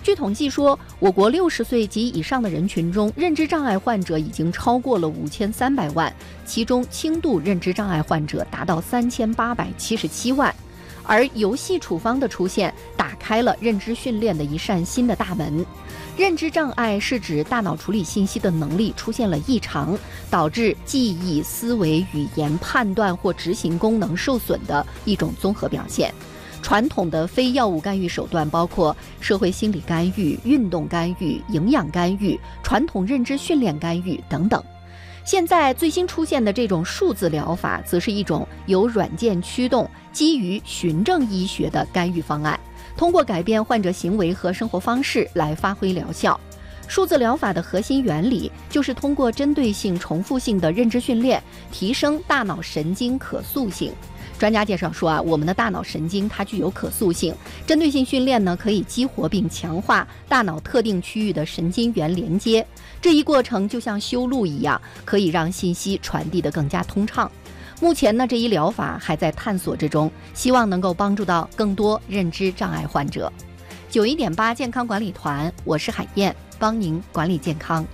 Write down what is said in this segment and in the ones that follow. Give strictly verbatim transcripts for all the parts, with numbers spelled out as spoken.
据统计说，我国六十岁及以上的人群中，认知障碍患者已经超过了五千三百万，其中轻度认知障碍患者达到三千八百七十七万。而游戏处方的出现，打开了认知训练的一扇新的大门。认知障碍是指大脑处理信息的能力出现了异常，导致记忆、思维、语言、判断或执行功能受损的一种综合表现。传统的非药物干预手段包括社会心理干预、运动干预、营养干预、传统认知训练干预等等。现在最新出现的这种数字疗法，则是一种由软件驱动、基于循证医学的干预方案，通过改变患者行为和生活方式来发挥疗效。数字疗法的核心原理就是通过针对性、重复性的认知训练，提升大脑神经可塑性。专家介绍说啊，我们的大脑神经它具有可塑性，针对性训练呢可以激活并强化大脑特定区域的神经元连接，这一过程就像修路一样，可以让信息传递得更加通畅。目前呢，这一疗法还在探索之中，希望能够帮助到更多认知障碍患者。九一点八健康管理团，我是海燕，帮您管理健康。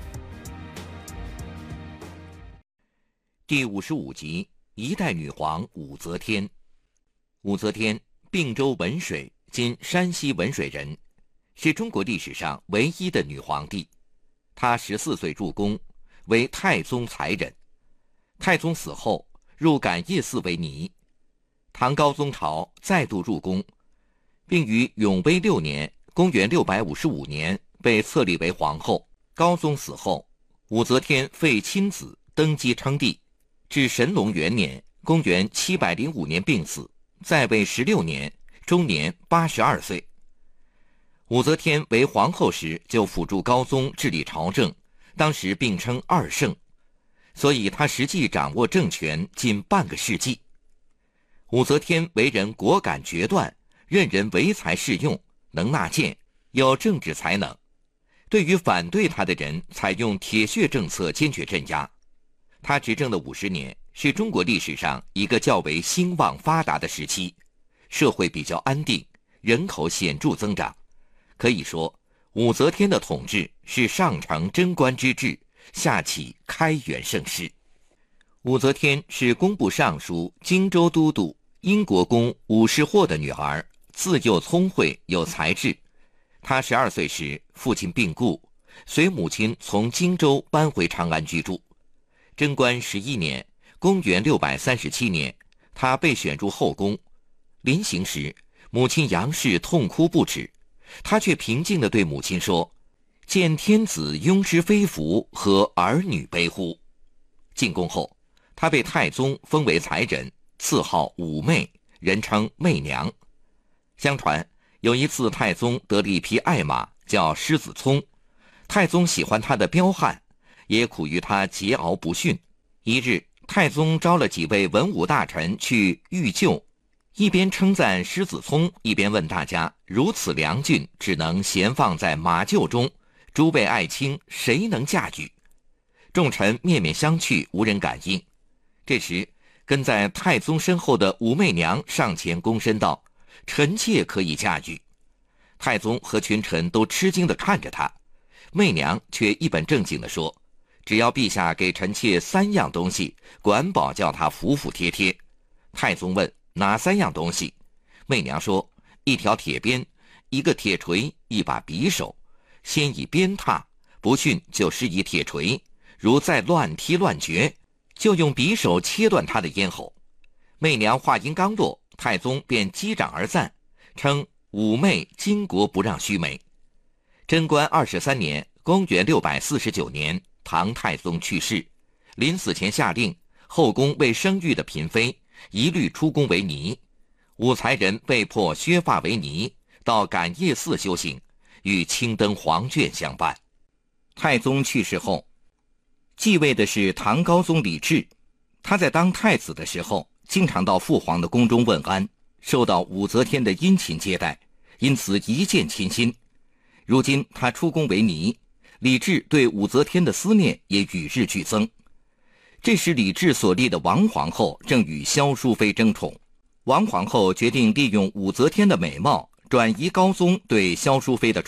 第五十五集。一代女皇武则天。武则天，并州文水（今山西文水人），是中国历史上唯一的女皇帝。她十四岁入宫，为太宗才人。太宗死后，入感业寺为尼。唐高宗朝再度入宫，并于永徽六年（公元六百五十五年）被册立为皇后。高宗死后，武则天废亲子，登基称帝。至神龙元年（公元七百零五年）病死，在位十六年，终年八十二岁。武则天为皇后时就辅助高宗治理朝政，当时并称二圣，所以她实际掌握政权近半个世纪。武则天为人果敢决断，任人唯才是用，能纳谏，有政治才能。对于反对她的人，采用铁血政策坚决镇压。他执政的五十年是中国历史上一个较为兴旺发达的时期，社会比较安定，人口显著增长。可以说，武则天的统治是上承贞观之治，下启开元盛世。武则天是工部尚书、荆州都督、英国公武士霍的女儿，自幼聪慧有才智。她十二岁时，父亲病故，随母亲从荆州搬回长安居住。贞观十一年（公元六百三十七年），他被选入后宫。临行时，母亲杨氏痛哭不止，他却平静地对母亲说：“见天子拥之非福，何儿女悲乎？”进宫后，他被太宗封为才人，赐号武媚，人称媚娘。相传有一次，太宗得了一匹爱马，叫狮子聪。太宗喜欢他的彪悍，也苦于他桀骜不驯。一日，太宗招了几位文武大臣去御救，一边称赞狮子聪，一边问大家：如此良骏，只能闲放在马厩中，诸位爱卿，谁能驾驭？众臣面面相觑，无人敢应。这时，跟在太宗身后的武媚娘上前躬身道：“臣妾可以驾驭。”太宗和群臣都吃惊地看着他，媚娘却一本正经地说：“只要陛下给臣妾三样东西，管保叫她服服帖帖。”太宗问：“哪三样东西？”媚娘说：“一条铁鞭，一个铁锤，一把匕首。先以鞭挞，不驯就施以铁锤，如再乱踢乱决，就用匕首切断他的咽喉。”媚娘话音刚落，太宗便击掌而赞，称武媚巾帼不让须眉。贞观二十三年（公元六百四十九年），唐太宗去世，临死前下令，后宫未生育的嫔妃一律出宫为尼，武才人被迫削发为尼，到感业寺修行，与青灯黄卷相伴。太宗去世后，继位的是唐高宗李治。他在当太子的时候，经常到父皇的宫中问安，受到武则天的殷勤接待，因此一见倾心。如今他出宫为尼，李治对武则天的思念也与日俱增。这时李治所立的王皇后正与萧淑妃争宠，王皇后决定利用武则天的美貌，转移高宗对萧淑妃的